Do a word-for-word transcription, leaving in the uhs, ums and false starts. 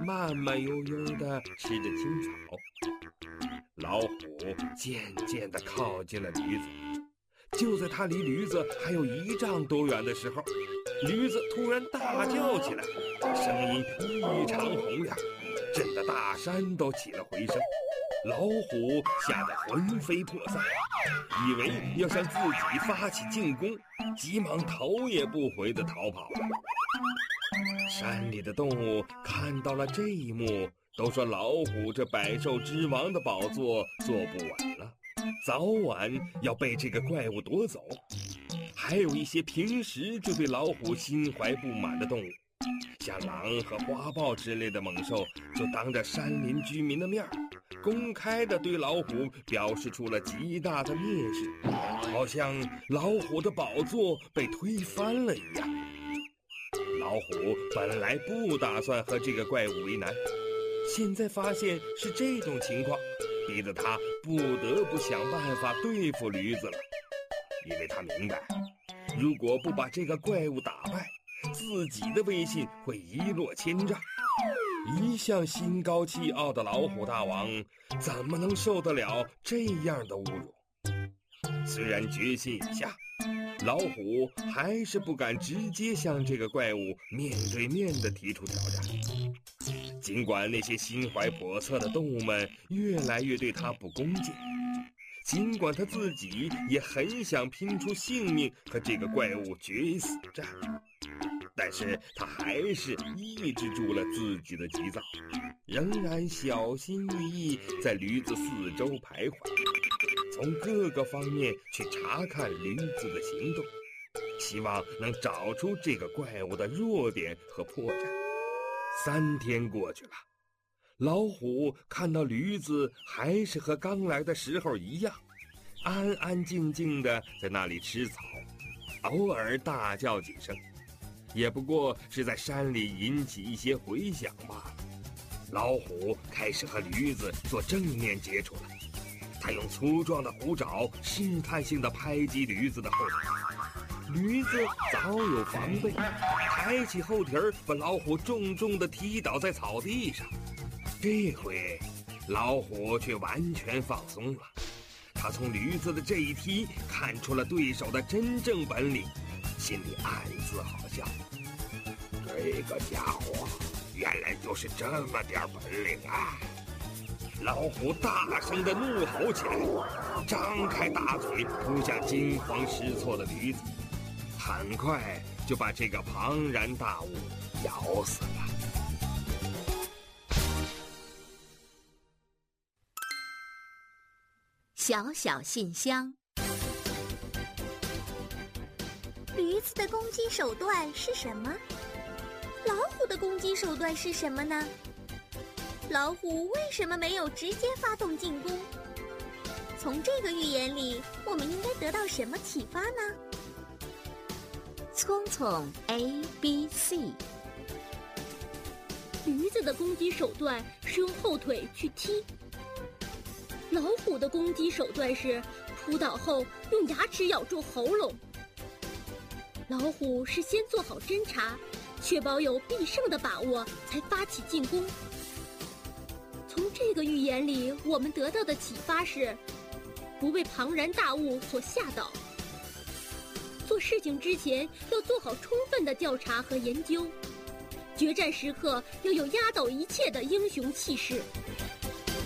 慢慢悠悠地吃着青草。老虎渐渐地靠近了驴子，就在它离驴子还有一丈多远的时候，驴子突然大叫起来，声音异常洪亮，震得大山都起了回声。老虎吓得魂飞魄散，以为要向自己发起进攻，急忙头也不回地逃跑了。山里的动物看到了这一幕，都说老虎这百兽之王的宝座坐不稳了，早晚要被这个怪物夺走。还有一些平时就对老虎心怀不满的动物，像狼和花豹之类的猛兽，就当着山林居民的面儿，公开地对老虎表示出了极大的蔑视，好像老虎的宝座被推翻了一样。老虎本来不打算和这个怪物为难，现在发现是这种情况，逼得他不得不想办法对付驴子了。因为他明白，如果不把这个怪物打败，自己的威信会一落千丈。一向心高气傲的老虎大王怎么能受得了这样的侮辱？虽然决心已下，老虎还是不敢直接向这个怪物面对面地提出挑战。尽管那些心怀叵测的动物们越来越对他不恭敬，尽管他自己也很想拼出性命和这个怪物决死战，但是他还是抑制住了自己的急躁，仍然小心翼翼在驴子四周徘徊，从各个方面去查看驴子的行动，希望能找出这个怪物的弱点和破绽。三天过去了，老虎看到驴子还是和刚来的时候一样，安安静静地在那里吃草，偶尔大叫几声，也不过是在山里引起一些回响罢了。老虎开始和驴子做正面接触了，他用粗壮的虎爪试探性地拍击驴子的后腿，驴子早有防备，抬起后蹄儿把老虎重重地踢倒在草地上。这回老虎却完全放松了，他从驴子的这一踢看出了对手的真正本领，心里暗自好笑，这个家伙原来就是这么点本领啊！老虎大声地怒吼起来，张开大嘴扑向惊慌失措的驴子，很快就把这个庞然大物咬死了。 小小信箱。 驴子的攻击手段是什么？老虎的攻击手段是什么呢？老虎为什么没有直接发动进攻？从这个寓言里，我们应该得到什么启发呢？ 聪聪 A B C。 驴子的攻击手段是用后腿去踢，老虎的攻击手段是扑倒后用牙齿咬住喉咙。老虎是先做好侦查，确保有必胜的把握才发起进攻。从这个寓言里，我们得到的启发是不被庞然大物所吓倒，做事情之前要做好充分的调查和研究，决战时刻要有压倒一切的英雄气势。